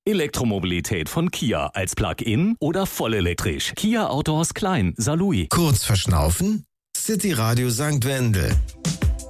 Elektromobilität von Kia als Plug-in oder vollelektrisch. Kia Outdoors Klein, Saarlouis. Kurz verschnaufen? City Radio St. Wendel.